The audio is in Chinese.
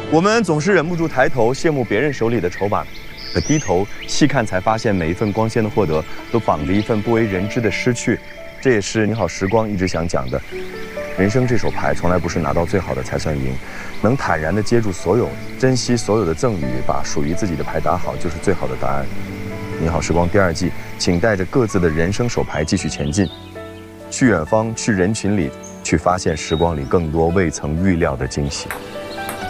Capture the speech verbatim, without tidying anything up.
我们总是忍不住抬头羡慕别人手里的筹码，可低头细看才发现，每一份光鲜的获得都绑着一份不为人知的失去。这也是你好时光一直想讲的。人生这手牌从来不是拿到最好的才算赢，能坦然地接住所有，珍惜所有的赠予，把属于自己的牌打好，就是最好的答案。你好时光第二季，请带着各自的人生手牌继续前进，去远方，去人群里，去发现时光里更多未曾预料的惊喜。